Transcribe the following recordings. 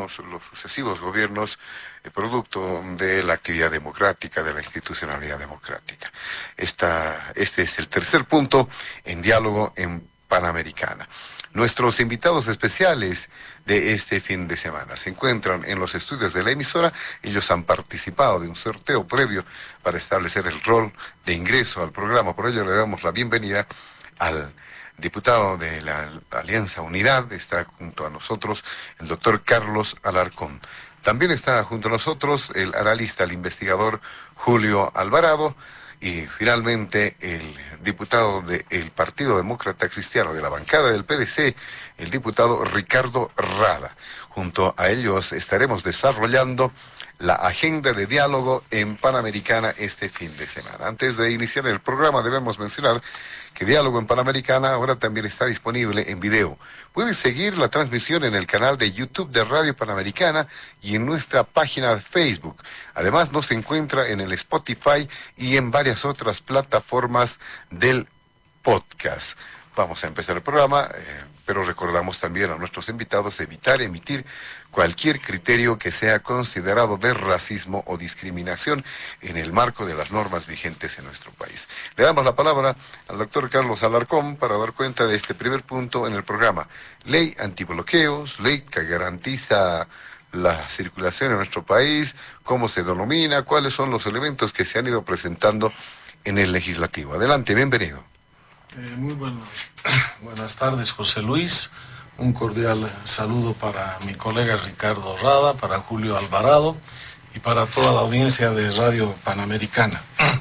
gobiernos, los sucesivos gobiernos, producto de la actividad democrática, de la institucionalidad democrática. Este es el tercer punto en diálogo en Panamericana. Nuestros invitados especiales de este fin de semana se encuentran en los estudios de la emisora. Ellos han participado de un sorteo previo para establecer el rol de ingreso al programa. Por ello le damos la bienvenida al diputado de la Alianza Unidad. Está junto a nosotros el doctor Carlos Alarcón. También está junto a nosotros el analista, el investigador Julio Alvarado. Y finalmente el diputado del Partido Demócrata Cristiano de la bancada del PDC, el diputado Ricardo Rada. Junto a ellos estaremos desarrollando la agenda de diálogo en Panamericana este fin de semana. Antes de iniciar el programa debemos mencionar que Diálogo en Panamericana ahora también está disponible en video. Puedes seguir la transmisión en el canal de YouTube de Radio Panamericana y en nuestra página de Facebook. Además nos encuentra en el Spotify y en varias otras plataformas del podcast. Vamos a empezar el programa, pero recordamos también a nuestros invitados evitar emitir cualquier criterio que sea considerado de racismo o discriminación en el marco de las normas vigentes en nuestro país. Le damos la palabra al doctor Carlos Alarcón para dar cuenta de este primer punto en el programa. Ley antibloqueos, ley que garantiza la circulación en nuestro país, cómo se denomina, cuáles son los elementos que se han ido presentando en el legislativo. Adelante, bienvenido. Muy buenas tardes, José Luis. Un cordial saludo para mi colega Ricardo Rada, para Julio Alvarado y para toda la audiencia de Radio Panamericana.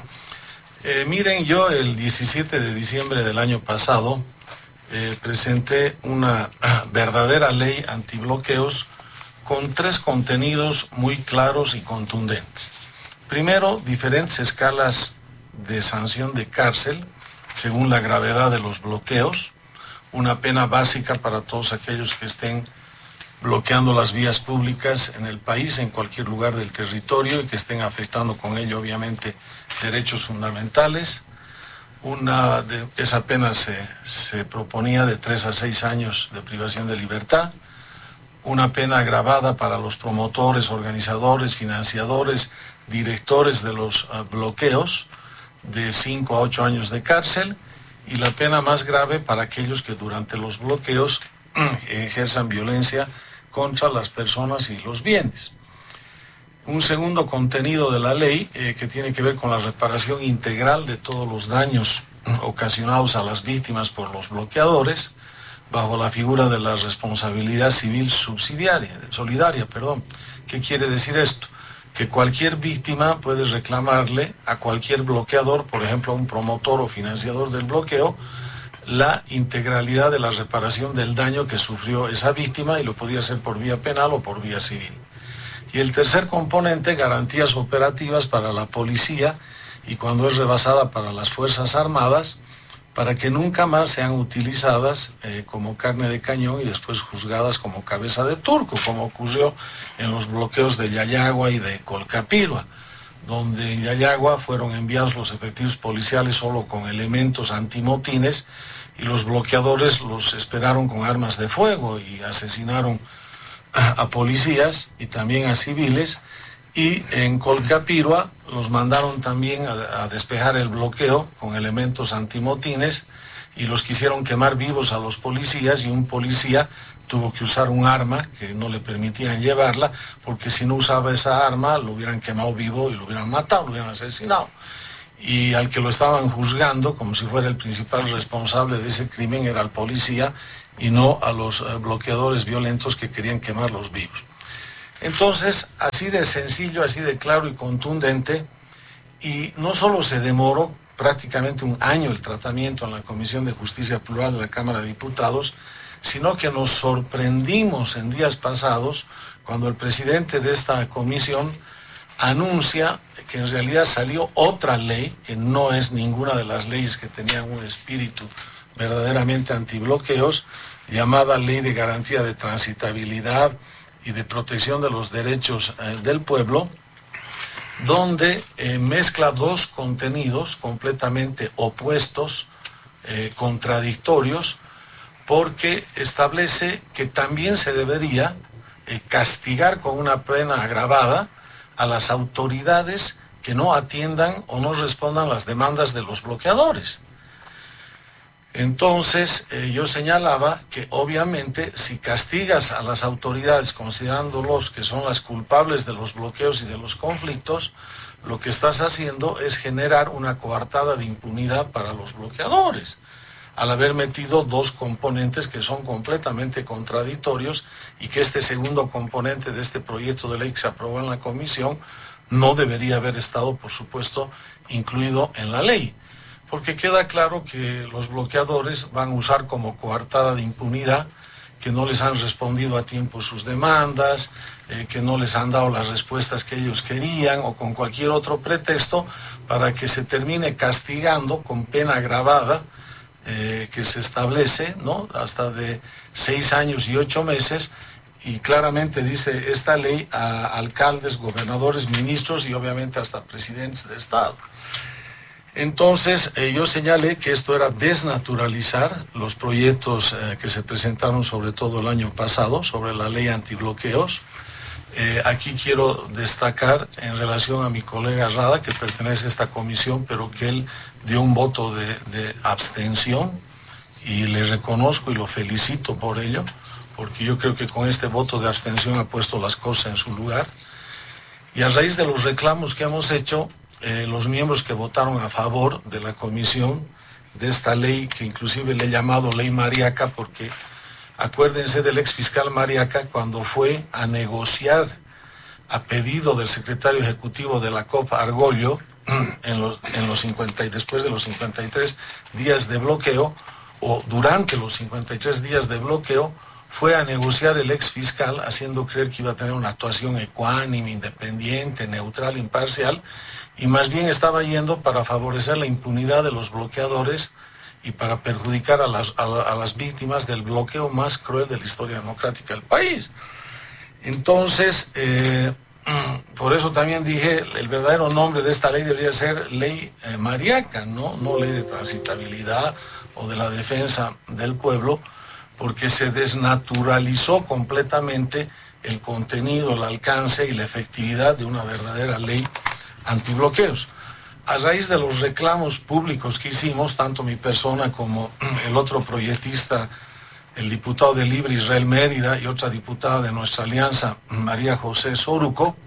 Miren, yo el 17 de diciembre del año pasado presenté una verdadera ley antibloqueos con 3 contenidos muy claros y contundentes. Primero, diferentes escalas de sanción de cárcel según la gravedad de los bloqueos, una pena básica para todos aquellos que estén bloqueando las vías públicas en el país, en cualquier lugar del territorio, y que estén afectando con ello, obviamente, derechos fundamentales. Esa pena se proponía de 3 a 6 años de privación de libertad, una pena agravada para los promotores, organizadores, financiadores, directores de los bloqueos, de 5 a 8 años de cárcel, y la pena más grave para aquellos que durante los bloqueos ejerzan violencia contra las personas y los bienes. Un segundo contenido de la ley que tiene que ver con la reparación integral de todos los daños ocasionados a las víctimas por los bloqueadores, bajo la figura de la responsabilidad civil solidaria. ¿Qué quiere decir esto? Que cualquier víctima puede reclamarle a cualquier bloqueador, por ejemplo a un promotor o financiador del bloqueo, la integralidad de la reparación del daño que sufrió esa víctima, y lo podía hacer por vía penal o por vía civil. Y el tercer componente, garantías operativas para la policía y cuando es rebasada para las Fuerzas Armadas, para que nunca más sean utilizadas como carne de cañón y después juzgadas como cabeza de turco, como ocurrió en los bloqueos de Yayagua y de Colcapirua, donde en Yayagua fueron enviados los efectivos policiales solo con elementos antimotines y los bloqueadores los esperaron con armas de fuego y asesinaron a policías y también a civiles. Y en Colcapirua los mandaron también a despejar el bloqueo con elementos antimotines y los quisieron quemar vivos a los policías, y un policía tuvo que usar un arma que no le permitían llevarla, porque si no usaba esa arma lo hubieran quemado vivo y lo hubieran matado, lo hubieran asesinado. Y al que lo estaban juzgando como si fuera el principal responsable de ese crimen era al policía y no a los bloqueadores violentos que querían quemarlos vivos. Entonces, así de sencillo, así de claro y contundente, y no solo se demoró prácticamente un año el tratamiento en la Comisión de Justicia Plural de la Cámara de Diputados, sino que nos sorprendimos en días pasados cuando el presidente de esta comisión anuncia que en realidad salió otra ley, que no es ninguna de las leyes que tenían un espíritu verdaderamente antibloqueos, llamada Ley de Garantía de Transitabilidad y de Protección de los Derechos del Pueblo, donde mezcla 2 contenidos completamente opuestos, contradictorios, porque establece que también se debería castigar con una pena agravada a las autoridades que no atiendan o no respondan las demandas de los bloqueadores. Entonces, yo señalaba que obviamente si castigas a las autoridades considerándolos que son las culpables de los bloqueos y de los conflictos, lo que estás haciendo es generar una coartada de impunidad para los bloqueadores, al haber metido dos componentes que son completamente contradictorios y que este segundo componente de este proyecto de ley que se aprobó en la comisión no debería haber estado, por supuesto, incluido en la ley. Porque queda claro que los bloqueadores van a usar como coartada de impunidad que no les han respondido a tiempo sus demandas, que no les han dado las respuestas que ellos querían o con cualquier otro pretexto para que se termine castigando con pena agravada que se establece, ¿no?, hasta de 6 años y 8 meses, y claramente dice esta ley a alcaldes, gobernadores, ministros y obviamente hasta presidentes de Estado. Entonces, yo señalé que esto era desnaturalizar los proyectos que se presentaron sobre todo el año pasado sobre la ley antibloqueos. Aquí quiero destacar en relación a mi colega Rada, que pertenece a esta comisión, pero que él dio un voto de abstención, y le reconozco y lo felicito por ello, porque yo creo que con este voto de abstención ha puesto las cosas en su lugar. Y a raíz de los reclamos que hemos hecho, los miembros que votaron a favor de la comisión de esta ley, que inclusive le he llamado ley Mariaca, porque acuérdense del ex fiscal Mariaca cuando fue a negociar a pedido del secretario ejecutivo de la COP Argollo después de los 53 días de bloqueo, o durante los 53 días de bloqueo, fue a negociar el ex fiscal haciendo creer que iba a tener una actuación ecuánime, independiente, neutral, imparcial, y más bien estaba yendo para favorecer la impunidad de los bloqueadores y para perjudicar a las víctimas del bloqueo más cruel de la historia democrática del país. Entonces, por eso también dije, el verdadero nombre de esta ley debería ser ley Mariaca, no ley de transitabilidad o de la defensa del pueblo, porque se desnaturalizó completamente el contenido, el alcance y la efectividad de una verdadera ley antibloqueos. A raíz de los reclamos públicos que hicimos, tanto mi persona como el otro proyectista, el diputado de Libre Israel Mérida, y otra diputada de nuestra alianza, María José Soruco,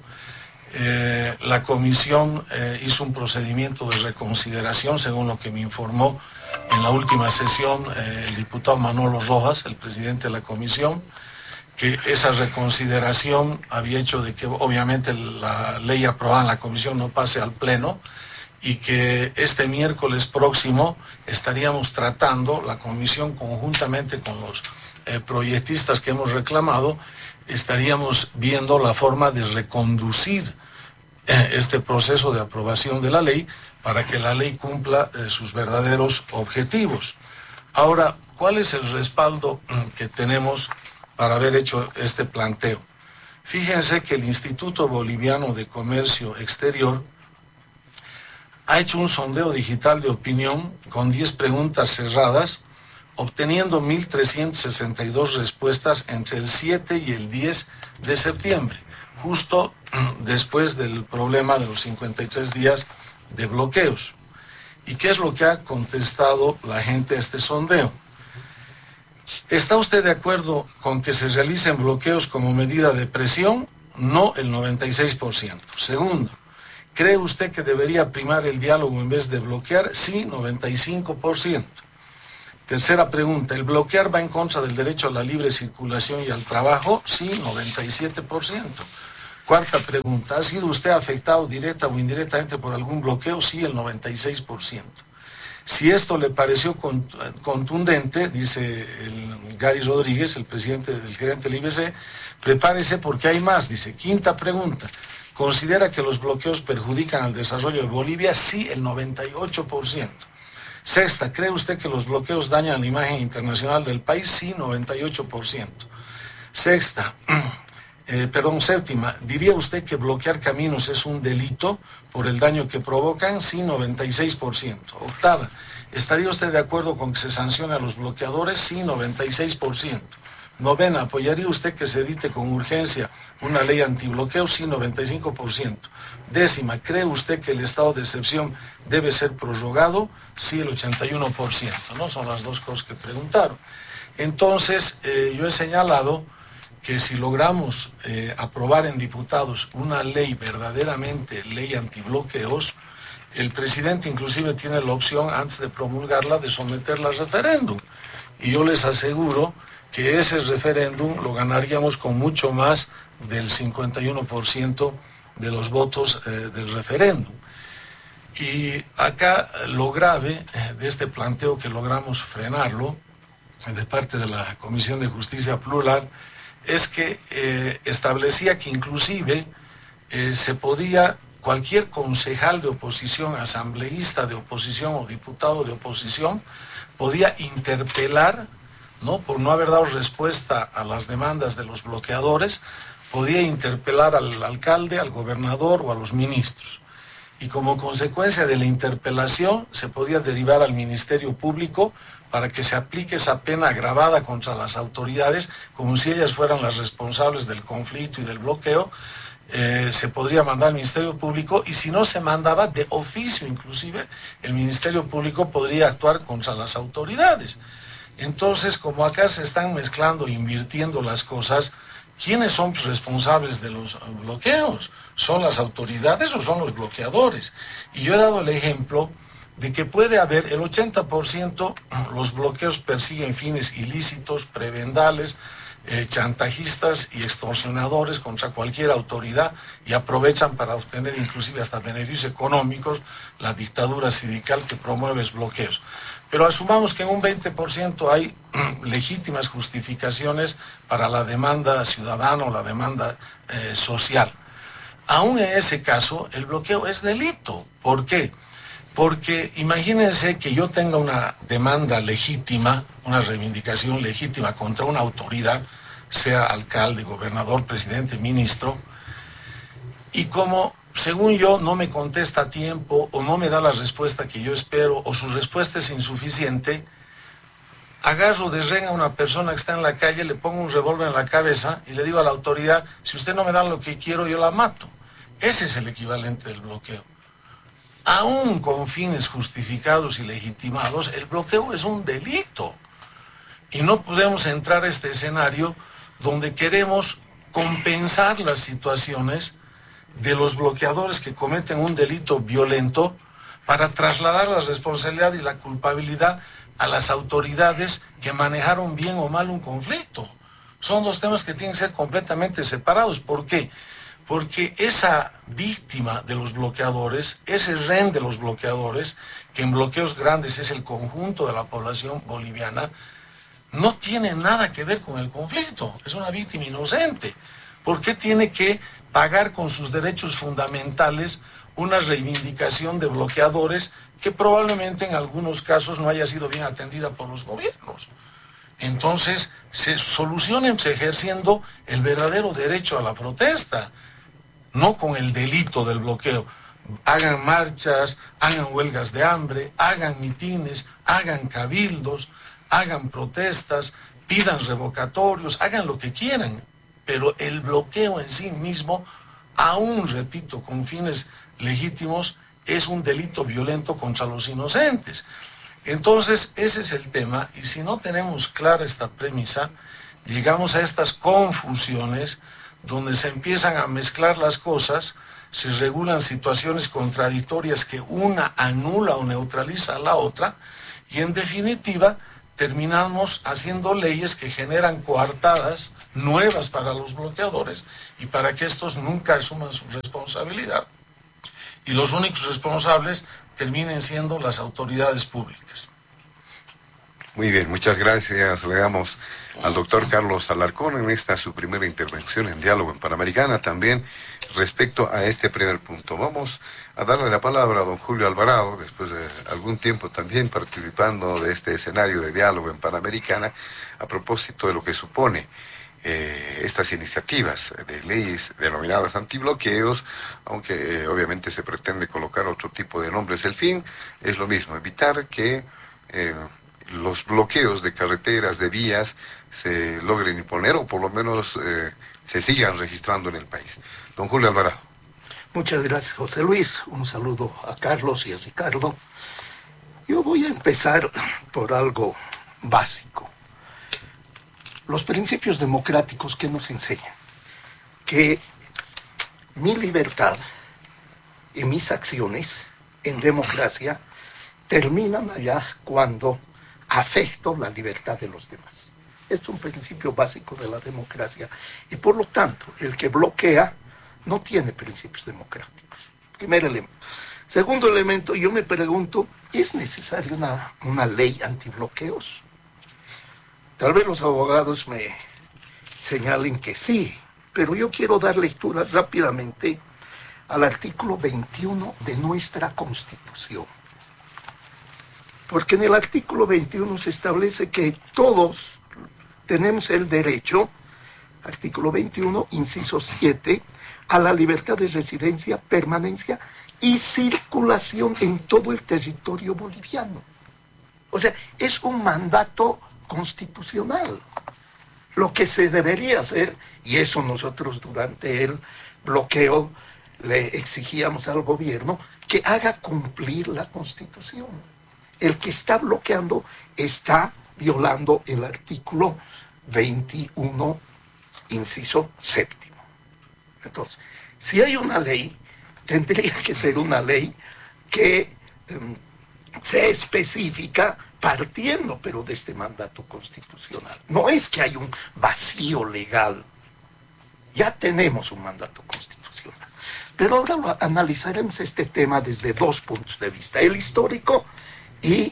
la comisión hizo un procedimiento de reconsideración, según lo que me informó en la última sesión el diputado Manolo Rojas, el presidente de la comisión, que esa reconsideración había hecho de que obviamente la ley aprobada en la comisión no pase al pleno, y que este miércoles próximo estaríamos tratando, la comisión conjuntamente con los proyectistas que hemos reclamado, estaríamos viendo la forma de reconducir este proceso de aprobación de la ley para que la ley cumpla sus verdaderos objetivos. Ahora, ¿cuál es el respaldo que tenemos para haber hecho este planteo? Fíjense que el Instituto Boliviano de Comercio Exterior ha hecho un sondeo digital de opinión con 10 preguntas cerradas, obteniendo 1.362 respuestas entre el 7 y el 10 de septiembre, justo después del problema de los 53 días de bloqueos. ¿Y qué es lo que ha contestado la gente a este sondeo? ¿Está usted de acuerdo con que se realicen bloqueos como medida de presión? No, el 96%. Segundo, ¿cree usted que debería primar el diálogo en vez de bloquear? Sí, 95%. Tercera pregunta, ¿el bloquear va en contra del derecho a la libre circulación y al trabajo? Sí, 97%. Cuarta pregunta, ¿ha sido usted afectado directa o indirectamente por algún bloqueo? Sí, el 96%. Si esto le pareció contundente, dice el Gary Rodríguez, el gerente del IBC, prepárese porque hay más, dice. Quinta pregunta, ¿considera que los bloqueos perjudican al desarrollo de Bolivia? Sí, el 98%. Sexta, ¿cree usted que los bloqueos dañan la imagen internacional del país? Sí, 98%. Séptima, ¿diría usted que bloquear caminos es un delito por el daño que provocan? Sí, 96%. Octava, ¿estaría usted de acuerdo con que se sancione a los bloqueadores? Sí, 96%. Novena, ¿apoyaría usted que se edite con urgencia una ley antibloqueo? Sí, 95%. Décima, ¿cree usted que el estado de excepción debe ser prorrogado? Sí, el 81%, ¿no? Son las dos cosas que preguntaron. Entonces, yo he señalado que si logramos aprobar en diputados una ley, verdaderamente ley antibloqueos, el presidente inclusive tiene la opción, antes de promulgarla, de someterla a referéndum. Y yo les aseguro que ese referéndum lo ganaríamos con mucho más del 51% de los votos del referéndum. Y acá lo grave de este planteo, que logramos frenarlo de parte de la Comisión de Justicia Plural, es que establecía que inclusive se podía, cualquier concejal de oposición, asambleísta de oposición o diputado de oposición, podía interpelar, ¿no?, por no haber dado respuesta a las demandas de los bloqueadores, podía interpelar al alcalde, al gobernador o a los ministros. Y como consecuencia de la interpelación se podía derivar al Ministerio Público para que se aplique esa pena agravada contra las autoridades, como si ellas fueran las responsables del conflicto y del bloqueo. Se podría mandar al Ministerio Público, y si no se mandaba, de oficio inclusive, el Ministerio Público podría actuar contra las autoridades. Entonces, como acá se están mezclando, invirtiendo las cosas, ¿quiénes son responsables de los bloqueos? ¿Son las autoridades o son los bloqueadores? Y yo he dado el ejemplo de que puede haber el 80%, los bloqueos persiguen fines ilícitos, prebendales, chantajistas y extorsionadores contra cualquier autoridad, y aprovechan para obtener inclusive hasta beneficios económicos la dictadura sindical que promueve los bloqueos. Pero asumamos que en un 20% hay legítimas justificaciones para la demanda ciudadana o la demanda social. Aún en ese caso, el bloqueo es delito. ¿Por qué? Porque imagínense que yo tenga una demanda legítima, una reivindicación legítima contra una autoridad, sea alcalde, gobernador, presidente, ministro, y como, según yo, no me contesta a tiempo o no me da la respuesta que yo espero o su respuesta es insuficiente, agarro de rehén a una persona que está en la calle, le pongo un revólver en la cabeza y le digo a la autoridad: si usted no me da lo que quiero, yo la mato. Ese es el equivalente del bloqueo. Aún con fines justificados y legitimados, el bloqueo es un delito. Y no podemos entrar a este escenario donde queremos compensar las situaciones de los bloqueadores que cometen un delito violento para trasladar la responsabilidad y la culpabilidad a las autoridades que manejaron bien o mal un conflicto. Son dos temas que tienen que ser completamente separados. ¿Por qué? Porque esa víctima de los bloqueadores, ese rehén de los bloqueadores, que en bloqueos grandes es el conjunto de la población boliviana, no tiene nada que ver con el conflicto, es una víctima inocente. ¿Por qué tiene que pagar con sus derechos fundamentales una reivindicación de bloqueadores que probablemente en algunos casos no haya sido bien atendida por los gobiernos? Entonces, soluciónense ejerciendo el verdadero derecho a la protesta, no con el delito del bloqueo. Hagan marchas, hagan huelgas de hambre, hagan mitines, hagan cabildos, hagan protestas, pidan revocatorios, hagan lo que quieran, pero el bloqueo en sí mismo, aún repito, con fines legítimos, es un delito violento contra los inocentes. Entonces, ese es el tema, y si no tenemos clara esta premisa, llegamos a estas confusiones donde se empiezan a mezclar las cosas, se regulan situaciones contradictorias que una anula o neutraliza a la otra, y en definitiva terminamos haciendo leyes que generan coartadas nuevas para los bloqueadores y para que estos nunca asuman su responsabilidad. Y los únicos responsables terminen siendo las autoridades públicas. Muy bien, muchas gracias. Le damos al doctor Carlos Alarcón en esta su primera intervención en Diálogo en Panamericana, también respecto a este primer punto. Vamos a darle la palabra a don Julio Alvarado, después de algún tiempo también participando de este escenario de Diálogo en Panamericana, a propósito de lo que supone estas iniciativas de leyes denominadas antibloqueos, aunque obviamente se pretende colocar otro tipo de nombres. El fin es lo mismo, evitar que los bloqueos de carreteras, de vías, se logren imponer o por lo menos se sigan registrando en el país. Don Julio Alvarado. Muchas gracias, José Luis. Un saludo a Carlos y a Ricardo. Yo voy a empezar por algo básico. Los principios democráticos que nos enseñan que mi libertad y mis acciones en democracia terminan allá cuando afecto la libertad de los demás. Es un principio básico de la democracia y por lo tanto el que bloquea no tiene principios democráticos. Primer elemento. Segundo elemento, yo me pregunto, ¿es necesaria una ley antibloqueos? Tal vez los abogados me señalen que sí, pero yo quiero dar lectura rápidamente al artículo 21 de nuestra Constitución. Porque en el artículo 21 se establece que todos tenemos el derecho, artículo 21, inciso 7, a la libertad de residencia, permanencia y circulación en todo el territorio boliviano. O sea, es un mandato constitucional. Lo que se debería hacer, y eso nosotros durante el bloqueo le exigíamos al gobierno, que haga cumplir la Constitución. El que está bloqueando está violando el artículo 21, inciso séptimo. Entonces, si hay una ley, tendría que ser una ley que sea específica partiendo, pero de este mandato constitucional. No es que hay un vacío legal. Ya tenemos un mandato constitucional. Pero ahora analizaremos este tema desde dos puntos de vista, el histórico y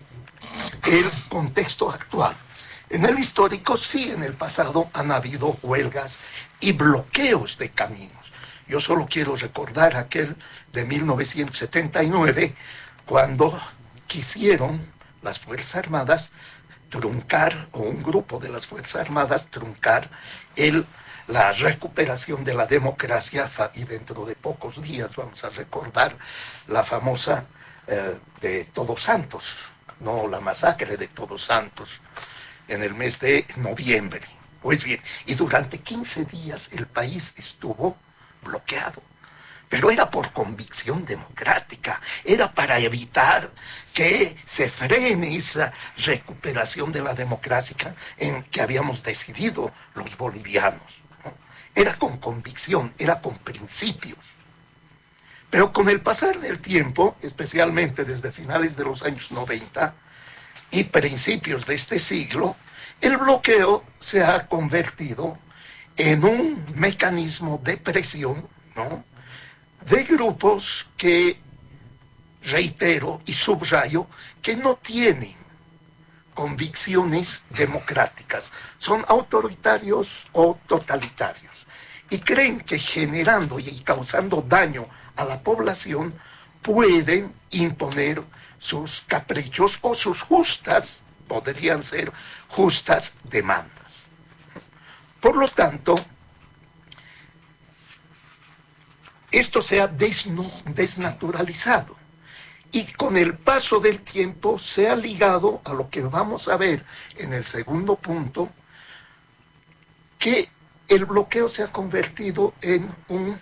el contexto actual. En el histórico, sí, en el pasado han habido huelgas y bloqueos de caminos. Yo solo quiero recordar aquel de 1979, cuando quisieron las Fuerzas Armadas truncar, o un grupo de las Fuerzas Armadas truncar la recuperación de la democracia, y dentro de pocos días vamos a recordar la famosa de Todos Santos, no, la masacre de Todos Santos, en el mes de noviembre. Pues bien, y durante 15 días el país estuvo bloqueado. Pero era por convicción democrática, era para evitar que se frene esa recuperación de la democracia en que habíamos decidido los bolivianos, ¿no? Era con convicción, era con principios. Pero con el pasar del tiempo, especialmente desde finales de los años 90 y principios de este siglo, el bloqueo se ha convertido en un mecanismo de presión, ¿no?, de grupos que, reitero y subrayo, que no tienen convicciones democráticas, son autoritarios o totalitarios, y creen que generando y causando daño a la población pueden imponer sus caprichos o sus justas, podrían ser justas demandas. Por lo tanto, esto se ha desnaturalizado y con el paso del tiempo se ha ligado a lo que vamos a ver en el segundo punto, que el bloqueo se ha convertido en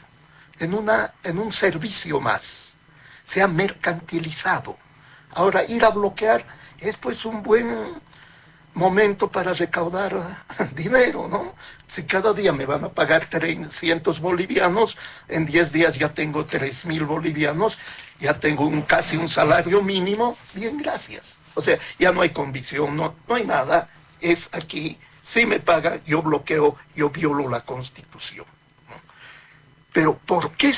un servicio más, se ha mercantilizado. Ahora, ir a bloquear es pues un buen momento para recaudar dinero, ¿no? Si cada día me van a pagar 300 bolivianos, en 10 días ya tengo 3.000 bolivianos, ya tengo casi un salario mínimo, bien, gracias. O sea, ya no hay convicción, no hay nada, es aquí, si me pagan, yo bloqueo, yo violo la Constitución, ¿no? Pero ¿por qué